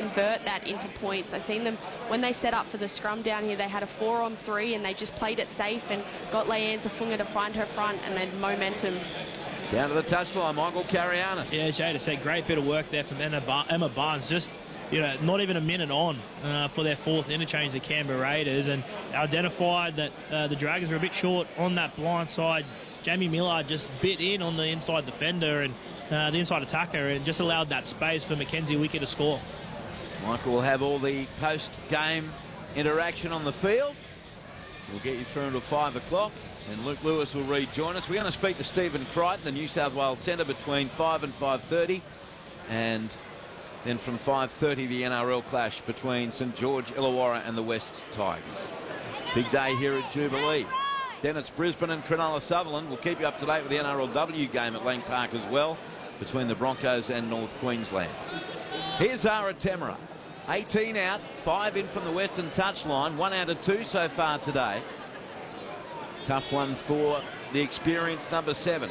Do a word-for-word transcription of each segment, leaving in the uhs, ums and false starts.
convert that into points. I've seen them, when they set up for the scrum down here, they had a four on three and they just played it safe and got Leanne Tafunga to find her front and then momentum. Down to the touchline, Michael Carianis. Yeah, Jada said, great bit of work there from Emma, Bar Emma Barnes. Just, you know, not even a minute on uh, for their fourth interchange, the Canberra Raiders, and identified that uh, the Dragons were a bit short on that blind side. Jamie Millard just bit in on the inside defender and uh, the inside attacker and just allowed that space for Mackenzie Wicker to score. Michael will have all the post-game interaction on the field. We'll get you through until five o'clock. And Luke Lewis will rejoin us. We're going to speak to Stephen Crichton, the New South Wales centre, between five and five thirty. And then from five thirty, the N R L clash between St George Illawarra and the West Tigers. Big day here at Jubilee. Then it's Brisbane and Cronulla Sutherland. We'll keep you up to date with the N R L W game at Lang Park as well, between the Broncos and North Queensland. Here's Zara Temera. eighteen out, five in from the Western touchline. One out of two so far today. Tough one for the experienced number seven.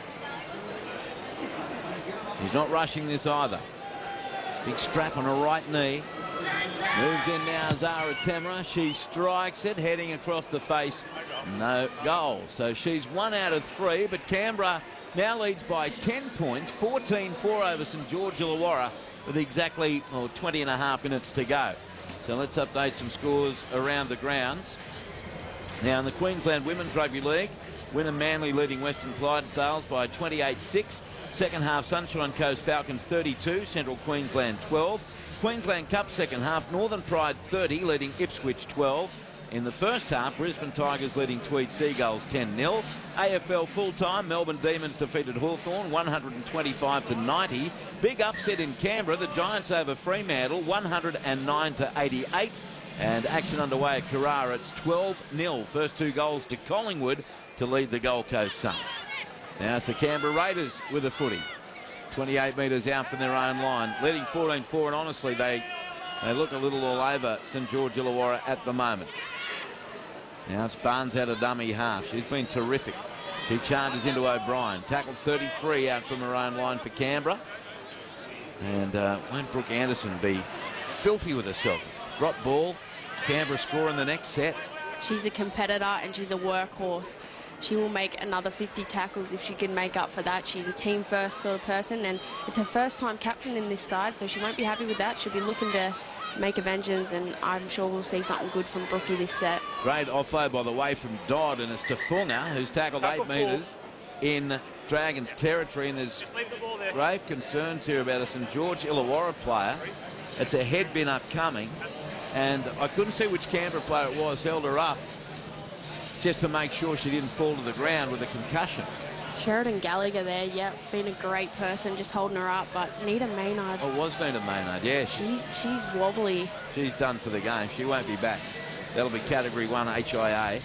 He's not rushing this either. Big strap on her right knee. Moves in now, Zara Temera. She strikes it, heading across the face. No goal. So she's one out of three, but Canberra now leads by ten points, fourteen four over St George Illawarra, with exactly well, twenty and a half minutes to go. So let's update some scores around the grounds. Now in the Queensland Women's Rugby League, Wynnum Manly leading Western Clydesdales by twenty-eight six. Second half, Sunshine Coast Falcons thirty-two, Central Queensland twelve. Queensland Cup second half, Northern Pride thirty, leading Ipswich twelve. In the first half, Brisbane Tigers leading Tweed Seagulls ten nil. A F L full-time, Melbourne Demons defeated Hawthorn one hundred twenty-five to ninety. Big upset in Canberra, the Giants over Fremantle one hundred nine to eighty-eight. And action underway at Carrara, it's twelve nil. First two goals to Collingwood to lead the Gold Coast Suns. Now it's the Canberra Raiders with a footy. twenty-eight metres out from their own line, leading fourteen four, and honestly they, they look a little all over St George Illawarra at the moment. Now it's Barnes out of dummy half. She's been terrific. She charges into O'Brien. Tackles thirty-three out from her own line for Canberra. And uh, won't Brooke Anderson be filthy with herself? Drop ball. Canberra score in the next set. She's a competitor and she's a workhorse. She will make another fifty tackles if she can make up for that. She's a team first sort of person, and it's her first time captain in this side, so she won't be happy with that. She'll be looking to make a vengeance, and I'm sure we'll see something good from Brookie this set. Great offload, by the way, from Dodd, and it's Tafunga who's tackled eight metres in Dragons territory, and there's the grave concerns here about a St George Illawarra player. It's a head bin upcoming, and I couldn't see which Canberra player it was held her up just to make sure she didn't fall to the ground with a concussion. Sheridan Gallagher there, yeah, been a great person, just holding her up, but Nita Maynard. Oh, it was Nita Maynard, yeah. She, she, she's wobbly. She's done for the game. She won't be back. That'll be Category one H I A.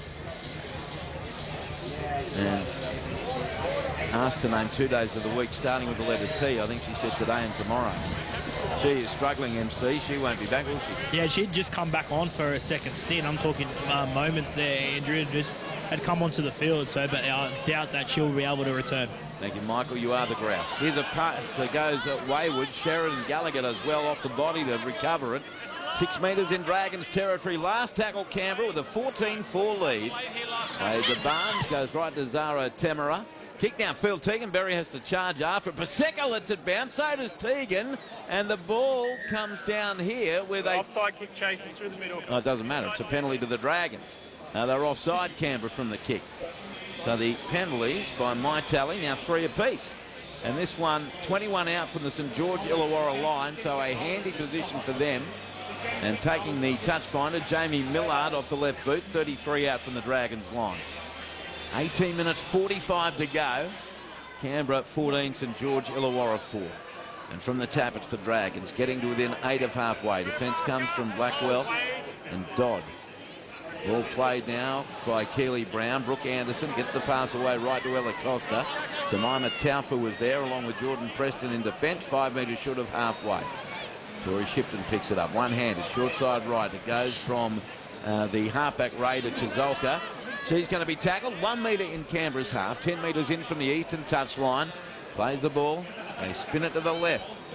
And asked to name two days of the week, starting with the letter T. I think she said today and tomorrow. She is struggling, M C. She won't be back, will she? Yeah, she'd just come back on for a second stint. I'm talking uh, moments there. Andrea just had come onto the field, so but I doubt that she'll be able to return. Thank you, Michael. You are the grouse. Here's a pass that goes uh, wayward. Sheridan Gallagher does well off the body to recover it. Six metres in Dragons territory. Last tackle Canberra with a fourteen four lead. Plays the Barnes, goes right to Zara Temera. Kick downfield, Tegan Berry has to charge after. Pasecco lets it bounce, so does Tegan. And the ball comes down here with a... Offside kick chases through the middle. Oh, it doesn't matter. It's a penalty to the Dragons. Now they're offside, Canberra, from the kick. So the penalties, by my tally, now three apiece. And this one, twenty-one out from the St George Illawarra line, so a handy position for them. And taking the touch finder, Jamie Millard off the left boot, thirty-three out from the Dragons line. eighteen minutes forty-five to go. Canberra fourteen, St George Illawarra four. And from the tap, it's the Dragons getting to within eight of halfway. Defence comes from Blackwell and Dodd. Ball played now by Keely Brown. Brooke Anderson gets the pass away right to Ella Costa. Jemima Taufa was there along with Jordan Preston in defence, five metres short of halfway. Tori Shipton picks it up, one-handed, short side right. It goes from uh, the halfback Raider Chizolka. She's going to be tackled, one metre in Canberra's half, ten metres in from the eastern touchline. Plays the ball, they spin it to the left.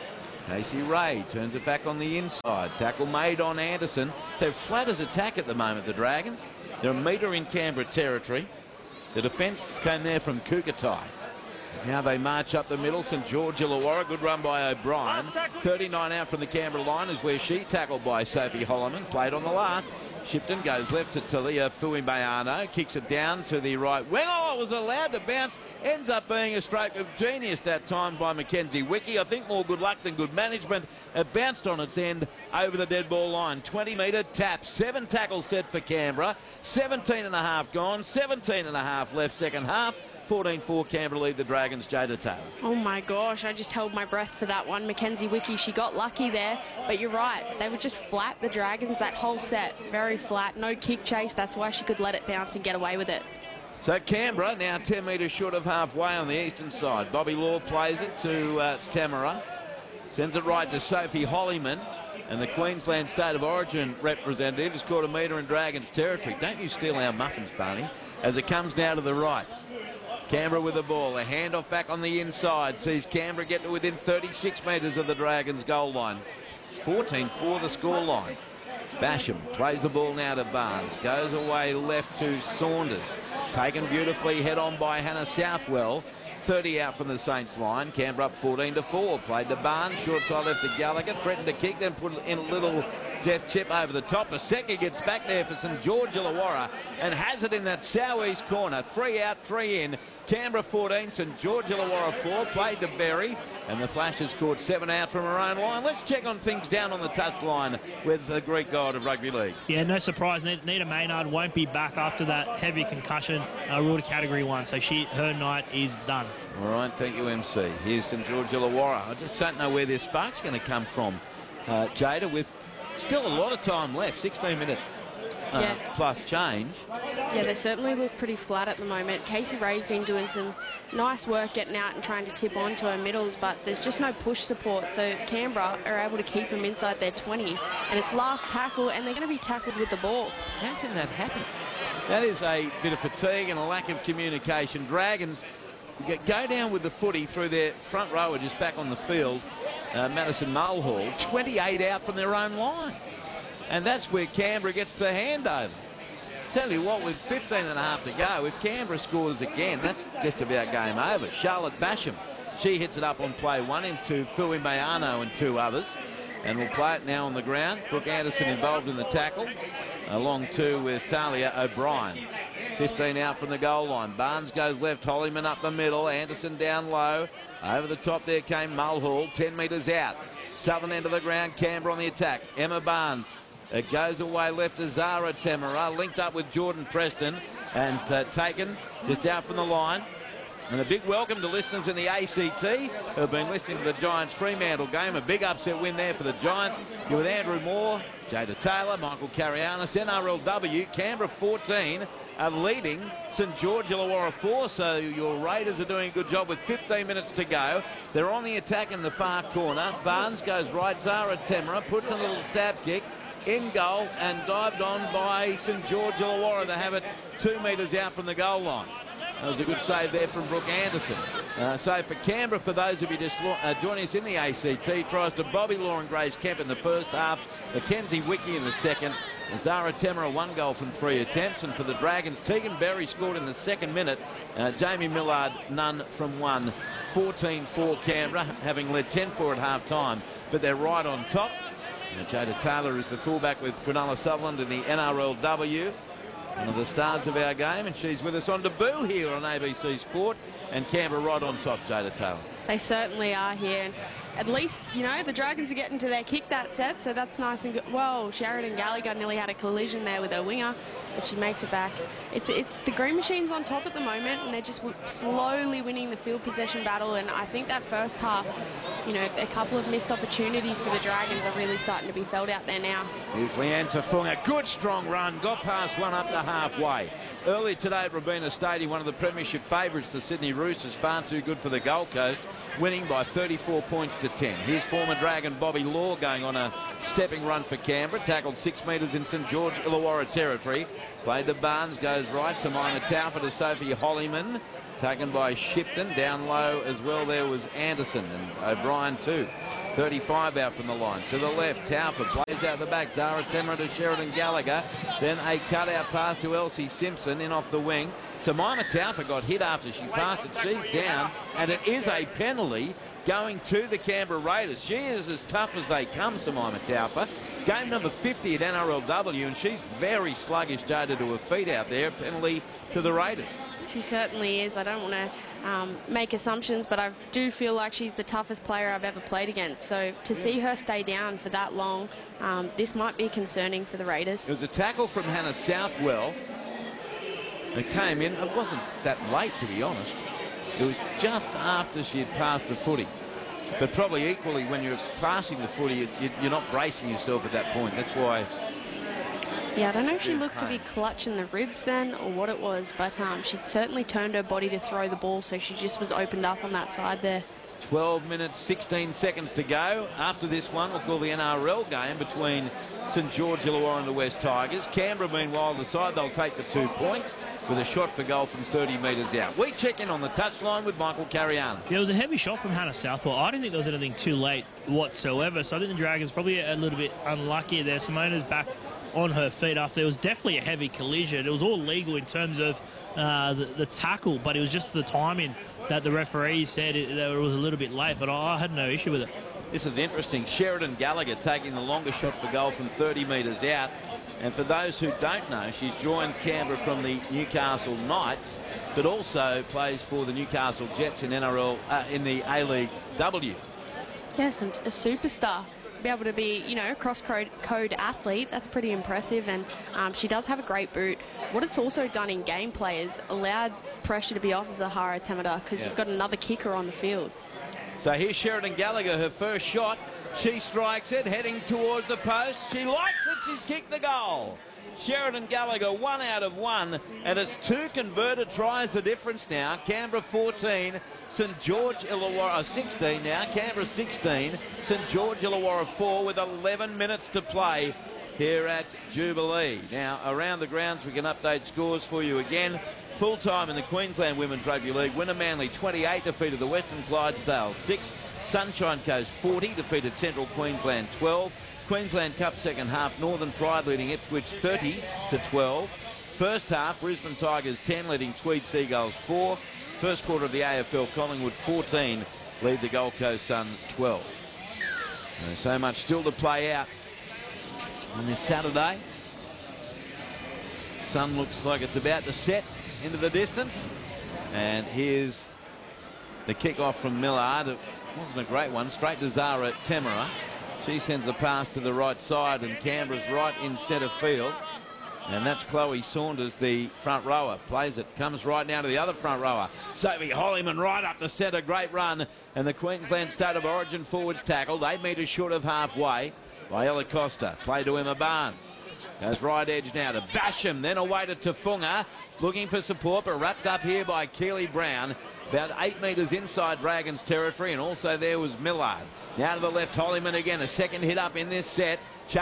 Casey Ray turns it back on the inside. Tackle made on Anderson. They're flat as attack at the moment, the Dragons. They're a metre in Canberra territory. The defence came there from Kukatai. Now they march up the middle. St George Illawarra, good run by O'Brien. thirty-nine out from the Canberra line is where she's tackled by Sophie Holloman. Played on the last. Shipton goes left to Talia Fuimbayano, kicks it down to the right wing. Oh, it was allowed to bounce. Ends up being a stroke of genius that time by Mackenzie Wiki. I think more good luck than good management. It bounced on its end over the dead ball line. twenty metre tap. Seven tackles set for Canberra. seventeen and a half gone. seventeen and a half left second half. fourteen four Canberra lead the Dragons. Jada Taylor. Oh my gosh, I just held my breath for that one. Mackenzie Wiki, she got lucky there, but you're right. They were just flat, the Dragons, that whole set. Very flat, no kick chase. That's why she could let it bounce and get away with it. So Canberra now ten metres short of halfway on the eastern side. Bobby Law plays it to uh, Tamara. Sends it right to Sophie Hollyman. And the Queensland State of Origin representative has caught a metre in Dragons territory. Don't you steal our muffins, Barney. As it comes now to the right. Canberra with the ball. A handoff back on the inside. Sees Canberra get to within thirty-six metres of the Dragons goal line. fourteen four the score line. Basham plays the ball now to Barnes. Goes away left to Saunders. Taken beautifully head on by Hannah Southwell. thirty out from the Saints line. Canberra up fourteen to four. Played to Barnes. Short side left to Gallagher. Threatened to kick. Then put in a little Jeff chip over the top. Aseka gets back there for St George Illawarra and has it in that southeast corner. Three out, three in. Canberra fourteen, St George Illawarra four. Played to Berry, and the Flashes scored seven out from her own line. Let's check on things down on the touchline with the Greek god of rugby league. Yeah, no surprise. Nita Maynard won't be back after that heavy concussion, uh, ruled a category one. So she, her night is done. All right, thank you, M C. Here's St George Illawarra. I just don't know where their spark's going to come from, uh, Jada, with still a lot of time left, sixteen minute uh, yeah. plus change. Yeah, they certainly look pretty flat at the moment. Casey Ray's been doing some nice work getting out and trying to tip onto her middles, but there's just no push support. So Canberra are able to keep them inside their twenty, and it's last tackle, and they're going to be tackled with the ball. How can that happen? That is a bit of fatigue and a lack of communication. Dragons go down with the footy through their front rower just back on the field. Uh, Madison Mulhall, twenty-eight out from their own line. And that's where Canberra gets the handover. Tell you what, with fifteen and a half to go, if Canberra scores again, that's just about game over. Charlotte Basham, she hits it up on play one into Fuimbayano and two others. And will play it now on the ground. Brooke Anderson involved in the tackle, along two with Talia O'Brien. fifteen out from the goal line. Barnes goes left, Hollyman up the middle, Anderson down low. Over the top there came Mulhall, ten metres out. Southern end of the ground, Canberra on the attack. Emma Barnes. It goes away left to Zara Temera, linked up with Jordan Preston and uh, taken just out from the line. And a big welcome to listeners in the A C T who have been listening to the Giants Fremantle game. A big upset win there for the Giants. You're with Andrew Moore, Jada Taylor, Michael Carianis, N R L W, Canberra fourteen are leading St George Illawarra four. So your Raiders are doing a good job with fifteen minutes to go. They're on the attack in the far corner. Barnes goes right. Zara Temera puts a little stab kick. In goal and dived on by St George Illawarra. They have it two metres out from the goal line. That was a good save there from Brooke Anderson. Uh, so for Canberra, for those of you just uh, joining us in the A C T, tries to Bobby Law and Grace Kemp in the first half, Mackenzie Wiki in the second, and Zara Temera one goal from three attempts. And for the Dragons, Tegan Berry scored in the second minute. Uh, Jamie Millard none from one. fourteen four Canberra, having led ten four at half time, but they're right on top. And Jada Taylor is the fullback with Quinella Sutherland in the N R L W. One of the stars of our game, and she's with us on debut here on A B C Sport. And Canberra right on top, Jada Taylor. They certainly are here. And at least, you know, the Dragons are getting to their kick that set, so that's nice and good. Whoa, Sheridan Gallagher nearly had a collision there with her winger, but she makes it back. It's it's the Green Machine's on top at the moment, and they're just slowly winning the field possession battle. And I think that first half, you know, a couple of missed opportunities for the Dragons are really starting to be felt out there now. Here's Leanne Tafunga. Good strong run. Got past one up to halfway. Earlier today at Robina Stadium, one of the premiership favourites, the Sydney Roosters, far too good for the Gold Coast, winning by thirty-four points to ten. Here's former Dragon Bobby Law going on a stepping run for Canberra. Tackled six metres in St George Illawarra territory. Played to Barnes, goes right. Tamina Taufa to Sophie Hollyman. Taken by Shipton. Down low as well there was Anderson and O'Brien too. thirty-five out from the line. To the left, Taufa plays out the back. Zara Temra to Sheridan Gallagher. Then a cutout pass to Elsie Simpson in off the wing. Jemima Taufa got hit after she passed it. She's down, and it is a penalty going to the Canberra Raiders. She is as tough as they come, Jemima Taufa. Game number fifty at N R L W, and she's very sluggish, Jada, to her feet out there. Penalty to the Raiders. She certainly is. I don't want to um, make assumptions, but I do feel like she's the toughest player I've ever played against. So to see her stay down for that long, um, this might be concerning for the Raiders. It was a tackle from Hannah Southwell. It came in. It wasn't that late, to be honest. It was just after she had passed the footy. But probably equally, when you're passing the footy, you're not bracing yourself at that point. That's why. Yeah, I don't know if she looked to be clutching the ribs then or what it was, but um, she'd certainly turned her body to throw the ball, so she just was opened up on that side there. twelve minutes, sixteen seconds to go. After this one, we'll call the N R L game between St George Illawarra and the West Tigers. Canberra, meanwhile, decide they'll take the two points with a shot for goal from thirty metres out. We check in on the touchline with Michael Carianis. Yeah, it was a heavy shot from Hannah Southwell. I didn't think there was anything too late whatsoever, so I think the Dragons probably a little bit unlucky there. Simona's back on her feet after it was definitely a heavy collision. It was all legal in terms of uh, the, the tackle, but it was just the timing that the referee said it, that it was a little bit late, but I, I had no issue with it. This is interesting. Sheridan Gallagher taking the longest shot for goal from thirty metres out. And for those who don't know, she's joined Canberra from the Newcastle Knights, but also plays for the Newcastle Jets in N R L uh, in the A-League W. Yes, and a superstar. Be able to be, you know, cross-code code athlete, that's pretty impressive, and um, she does have a great boot. What it's also done in gameplay is allowed pressure to be off Zahara Temada, because yeah. you've got another kicker on the field. So here's Sheridan Gallagher, her first shot. She strikes it, heading towards the post. She likes it, she's kicked the goal. Sheridan Gallagher, one out of one, and it's two converted tries the difference now. Canberra fourteen, St George Illawarra sixteen now. Canberra sixteen, St George Illawarra four with eleven minutes to play here at Jubilee. Now, around the grounds, we can update scores for you again. Full time in the Queensland Women's Rugby League. Winner Manly twenty-eight defeated the Western Clydesdale six. Sunshine Coast forty defeated Central Queensland twelve. Queensland Cup second half, Northern Pride leading Ipswich thirty to twelve. First half, Brisbane Tigers ten leading Tweed Seagulls four. First quarter of the A F L, Collingwood fourteen lead the Gold Coast Suns twelve. There's so much still to play out on this Saturday. Sun looks like it's about to set into the distance. And here's the kick-off from Millard. It wasn't a great one. Straight to Zara Temera. She sends the pass to the right side, and Canberra's right in centre field. And that's Chloe Saunders, the front rower. Plays it, comes right now to the other front rower. Sophie Hollyman right up the centre, great run. And the Queensland State of Origin forwards tackled. Eight metres short of halfway by Ella Costa. Play to Emma Barnes. Goes right edge now to Basham, then away to Tafunga. Looking for support, but wrapped up here by Keely Brown. About eight metres inside Dragons territory, and also there was Millard. Now to the left, Hollyman again. A second hit up in this set.